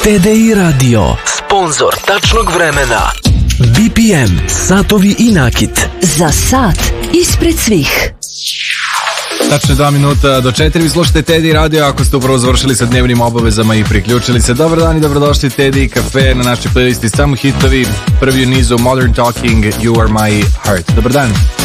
TDI Radio, sponzor tačnog vremena. BPM, satovi i nakit. Za sat ispred svih. Tačno 2 minuta do 4, vi slušate TDI Radio ako ste upravo završili sa dnevnim obavezama i priključili se. Dobar dan i dobrodošli TDI Cafe na našoj playlisti samo hitovi. Prvi u nizu Modern Talking, You Are My Heart. Dobar dan.